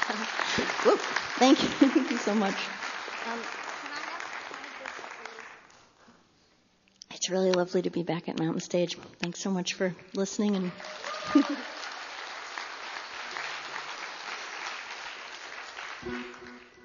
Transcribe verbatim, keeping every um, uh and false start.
Whoop. Thank you. Thank you so much. Um, it's really lovely to be back at Mountain Stage. Thanks so much for listening. And